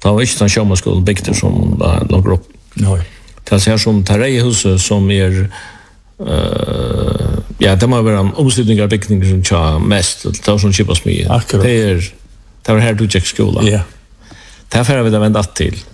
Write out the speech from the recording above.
Det var inte sån showmanskolan byggt som låg upp. Nej. Det är som Terrehuset som ja, det må vara omslutningar byggningar som tja mest, det var som kippas med. Akkurat. Det var här du gick skola. Ja. Därför har vi det vänt att till.